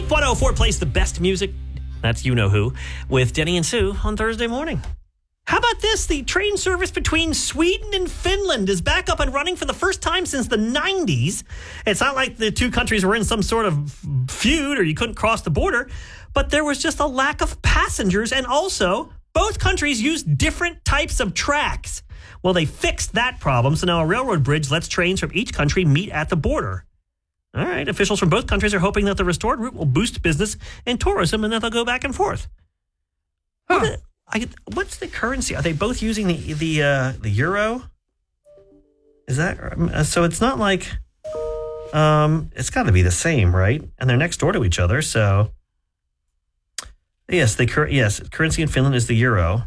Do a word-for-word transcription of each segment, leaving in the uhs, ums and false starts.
Wink one oh four plays the best music. That's you know who with Denny and Sue on Thursday morning. How about this? The train service between Sweden and Finland is back up and running for the first time since the nineties. It's not like the two countries were in some sort of feud or you couldn't cross the border, but there was just a lack of passengers, and also both countries used different types of tracks. Well, they fixed that problem, so now a railroad bridge lets trains from each country meet at the border. All right, officials from both countries are hoping that the restored route will boost business and tourism and that they'll go back and forth. Huh. What, I, what's the currency? Are they both using the the uh, the euro? Is that so? It's not like um, it's got to be the same, right? And they're next door to each other, so yes, the cur- yes currency in Finland is the euro.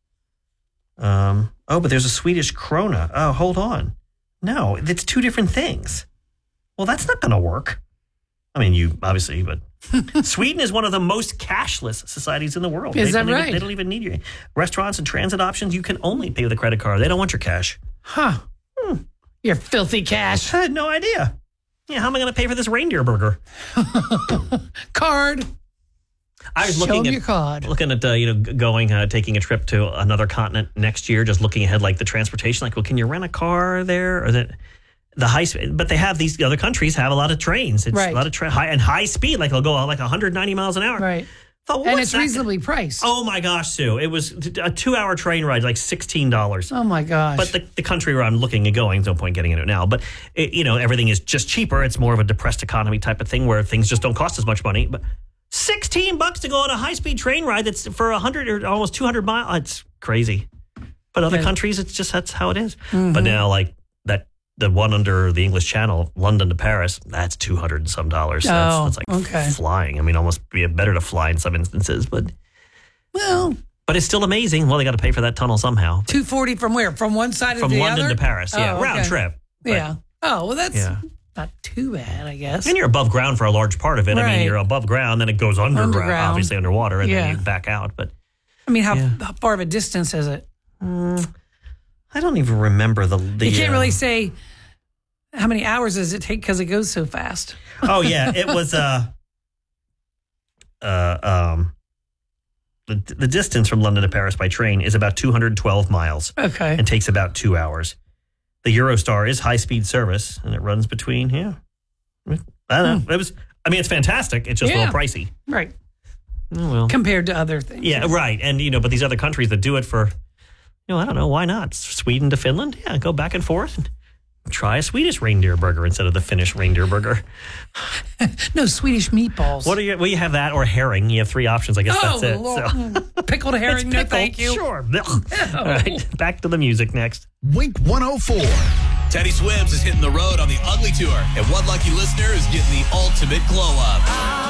Um, oh, but there's a Swedish krona. Oh, hold on, no, it's two different things. Well, that's not going to work. I mean, you obviously, but Sweden is one of the most cashless societies in the world. Is they that don't right? Even, they don't even need you. Restaurants and transit options, you can only pay with a credit card. They don't want your cash. Huh. Hmm. Your filthy cash. I had no idea. Yeah, how am I going to pay for this reindeer burger? Card. I was Show looking at your card. looking at uh, you know going uh, taking a trip to another continent next year. Just looking ahead, like the transportation. Like, well, can you rent a car there or that? The high speed, but they have these other countries have a lot of trains. It's right. a lot of tra- high and high speed, like they'll go like one hundred ninety miles an hour. Right. Thought, well, and what's it's that? reasonably priced. Oh my gosh, Sue! It was a two-hour train ride, like sixteen dollars. Oh my gosh! But the, the country where I'm looking at going, no point getting into it now. But it, you know, everything is just cheaper. It's more of a depressed economy type of thing where things just don't cost as much money. But sixteen bucks to go on a high-speed train ride that's for a hundred or almost two hundred miles. It's crazy. But other yeah. countries, it's just that's how it is. Mm-hmm. But now, like that. The one under the English Channel, London to Paris, that's two hundred and some dollars. So oh, that's, that's like okay. flying. I mean, almost be better to fly in some instances, but well, but it's still amazing. Well, they got to pay for that tunnel somehow. two forty from where? From one side from of the London other? to Paris, yeah, oh, round okay. trip. But, yeah. Oh, well, that's yeah. not too bad, I guess. And you're above ground for a large part of it. Right. I mean, you're above ground, then it goes underground, Underground. obviously underwater, and yeah. then you back out. But I mean, how, yeah. how far of a distance is it? Mm, I don't even remember the. the you can't uh, really say. How many hours does it take because it goes so fast? Oh yeah, it was. Uh, uh, um, the the distance from London to Paris by train is about two hundred twelve miles. Okay, and takes about two hours. The Eurostar is high speed service, and it runs between. Yeah, I don't know. Hmm. It was. I mean, it's fantastic. It's just yeah. a little pricey, right? Oh, well, compared to other things. Yeah, right. And you know, but these other countries that do it for, you know, I don't know, why not? Sweden to Finland, yeah, go back and forth. And, try a Swedish reindeer burger instead of the Finnish reindeer burger. No, Swedish meatballs. What are you? Well, you have that or herring. You have three options. I guess oh, that's it. Lord. So. Pickled herring. No, thank you. Sure. All right. Back to the music next. Wink one oh four. Teddy Swims is hitting the road on the Ugly Tour, and one lucky listener is getting the ultimate glow up.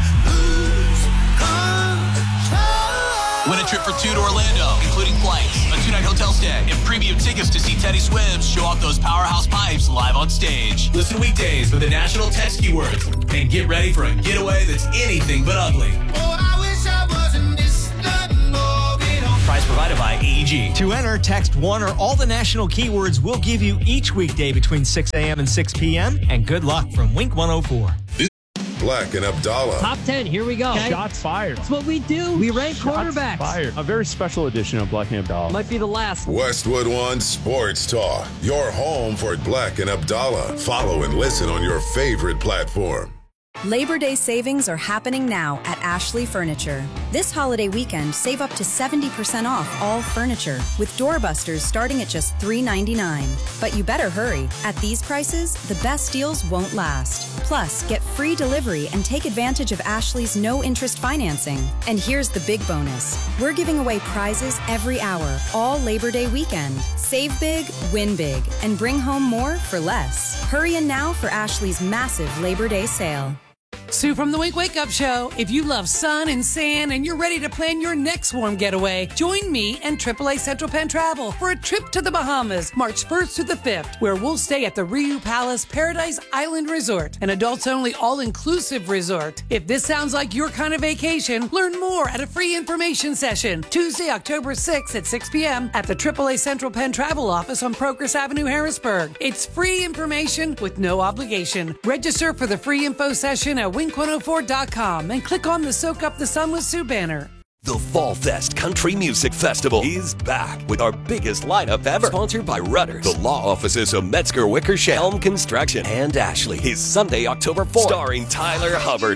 Win a trip for two to Orlando, including flights, a two-night hotel stay, and premium tickets to see Teddy Swims show off those powerhouse pipes live on stage. Listen weekdays with the national text keywords and get ready for a getaway that's anything but ugly. Oh, I wish I wasn't distant. Prize provided by A E G. To enter, text one or all the national keywords we'll give you each weekday between six a.m. and six p.m. And good luck from Wink one oh four. Black and Abdallah. Top ten, here we go. Okay. Shots fired. That's what we do. We rank Shots quarterbacks. fired. A very special edition of Black and Abdallah. Might be the last. Westwood One Sports Talk. Your home for Black and Abdallah. Follow and listen on your favorite platform. Labor Day savings are happening now at Ashley Furniture. This holiday weekend, save up to seventy percent off all furniture, with doorbusters starting at just three ninety-nine. But you better hurry. At these prices, the best deals won't last. Plus, get free delivery and take advantage of Ashley's no-interest financing. And here's the big bonus. We're giving away prizes every hour, all Labor Day weekend. Save big, win big, and bring home more for less. Hurry in now for Ashley's massive Labor Day sale. Sue from the Wink Wake Up Show. If you love sun and sand and you're ready to plan your next warm getaway, join me and triple A Central Penn Travel for a trip to the Bahamas, March first to the fifth, where we'll stay at the Riu Palace Paradise Island Resort, an adults-only all-inclusive resort. If this sounds like your kind of vacation, learn more at a free information session, Tuesday, October sixth at six p.m. at the triple A Central Penn Travel office on Progress Avenue, Harrisburg. It's free information with no obligation. Register for the free info session at wink one oh four dot com and click on the Soak Up the Sun with Sue banner. The Fall Fest Country Music Festival is back with our biggest lineup ever. Sponsored by Rudders, the law offices of Metzger Wickersham, Helm Construction, and Ashley. Is Sunday, October fourth. Starring Tyler Hubbard,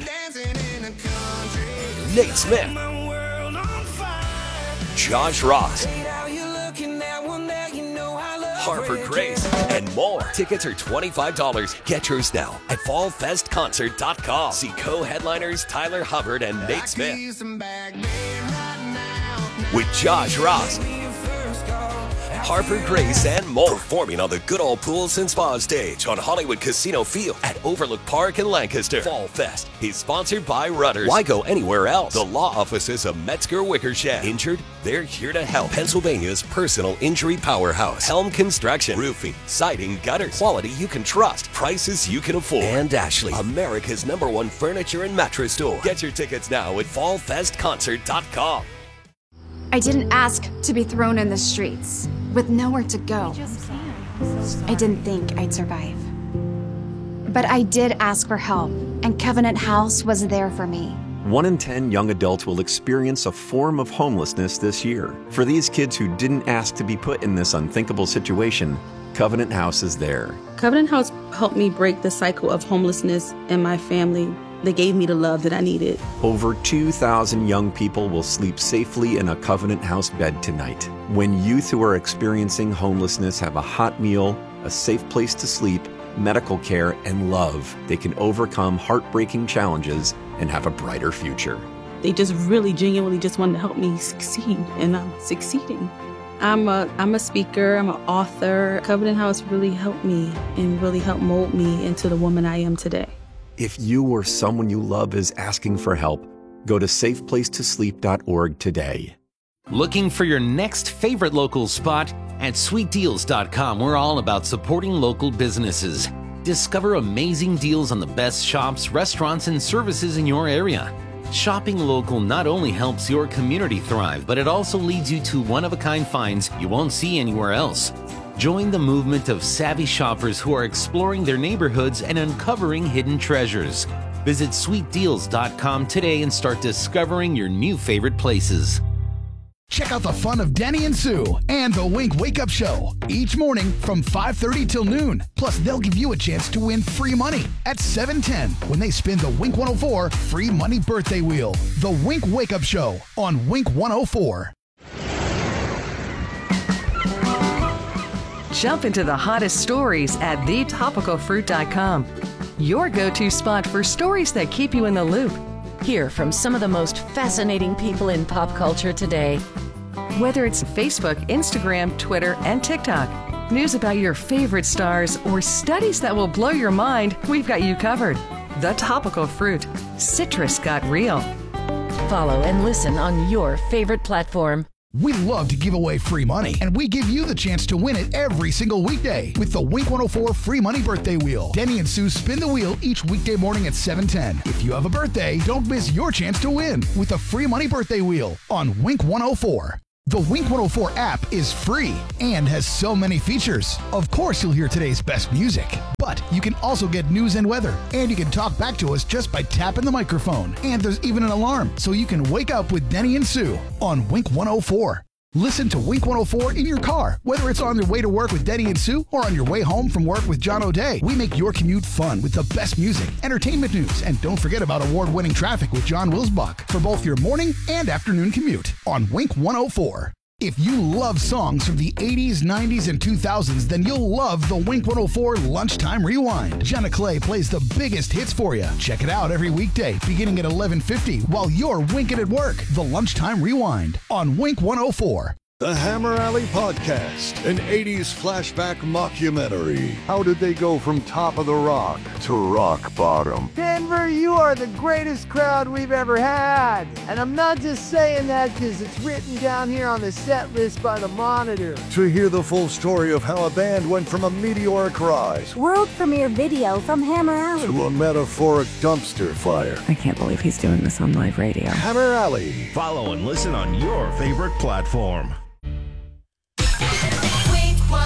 Nate Smith, Josh Ross, Harper Grace, and more. Tickets are twenty-five dollars. Get yours now at fall fest concert dot com. See co-headliners Tyler Hubbard and Nate Smith with Josh Ross, Harper Grace, and more. Performing on the Good Old Pools and Spa stage on Hollywood Casino Field at Overlook Park in Lancaster. Fall Fest is sponsored by Rudders. Why go anywhere else? The law offices of Metzger Wickersham. Injured? They're here to help. Pennsylvania's personal injury powerhouse. Helm Construction. Roofing, siding, gutters. Quality you can trust. Prices you can afford. And Ashley, America's number one furniture and mattress store. Get your tickets now at fall fest concert dot com. I didn't ask to be thrown in the streets with nowhere to go. I didn't think I'd survive. But I did ask for help, and Covenant House was there for me. One in ten young adults will experience a form of homelessness this year. For these kids who didn't ask to be put in this unthinkable situation, Covenant House is there. Covenant House helped me break the cycle of homelessness in my family. They gave me the love that I needed. Over two thousand young people will sleep safely in a Covenant House bed tonight. When youth who are experiencing homelessness have a hot meal, a safe place to sleep, medical care, and love, they can overcome heartbreaking challenges and have a brighter future. They just really genuinely just wanted to help me succeed, and I'm succeeding. I'm a, I'm a speaker, I'm an author. Covenant House really helped me and really helped mold me into the woman I am today. If you or someone you love is asking for help, go to safe place to sleep dot org today. Looking for your next favorite local spot? At sweet deals dot com, we're all about supporting local businesses. Discover amazing deals on the best shops, restaurants, and services in your area. Shopping local not only helps your community thrive, but it also leads you to one-of-a-kind finds you won't see anywhere else. Join the movement of savvy shoppers who are exploring their neighborhoods and uncovering hidden treasures. Visit sweet deals dot com today and start discovering your new favorite places. Check out the fun of Denny and Sue and the Wink Wake Up Show each morning from five thirty till noon. Plus, they'll give you a chance to win free money at seven ten when they spin the Wink one oh four Free Money Birthday Wheel. The Wink Wake Up Show on Wink one oh four. Jump into the hottest stories at the topical fruit dot com. Your go-to spot for stories that keep you in the loop. Hear from some of the most fascinating people in pop culture today. Whether it's Facebook, Instagram, Twitter, and TikTok, news about your favorite stars, or studies that will blow your mind, we've got you covered. The Topical Fruit. Citrus got real. Follow and listen on your favorite platform. We love to give away free money, and we give you the chance to win it every single weekday with the Wink one oh four Free Money Birthday Wheel. Denny and Sue spin the wheel each weekday morning at seven ten. If you have a birthday, don't miss your chance to win with the Free Money Birthday Wheel on Wink one oh four. The Wink one oh four app is free and has so many features. Of course, you'll hear today's best music, but you can also get news and weather, and you can talk back to us just by tapping the microphone. And there's even an alarm, so you can wake up with Denny and Sue on Wink one oh four. Listen to Wink one oh four in your car, whether it's on your way to work with Denny and Sue or on your way home from work with John O'Day. We make your commute fun with the best music, entertainment news, and don't forget about award-winning traffic with John Wilsbach for both your morning and afternoon commute on Wink one oh four. If you love songs from the eighties, nineties, and two thousands, then you'll love the Wink one oh four Lunchtime Rewind. Jenna Clay plays the biggest hits for you. Check it out every weekday, beginning at eleven fifty, while you're winking at work. The Lunchtime Rewind on Wink one oh four. The Hammer Alley Podcast, an eighties flashback mockumentary. How did they go from top of the rock to rock bottom? Denver, you are the greatest crowd we've ever had. And I'm not just saying that because it's written down here on the set list by the Monitor. To hear the full story of how a band went from a meteoric rise, world premiere video from Hammer Alley, to a metaphoric dumpster fire. I can't believe he's doing this on live radio. Hammer Alley. Follow and listen on your favorite platform. one oh four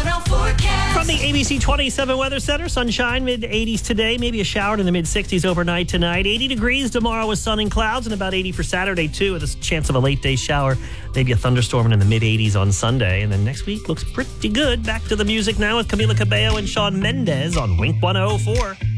From the A B C twenty-seven Weather Center, sunshine, mid eighties today, maybe a shower in the mid sixties overnight tonight. eighty degrees tomorrow with sun and clouds, and about eighty for Saturday, too, with a chance of a late day shower, maybe a thunderstorm in the mid eighties on Sunday. And then next week looks pretty good. Back to the music now with Camila Cabello and Shawn Mendes on Wink one oh four.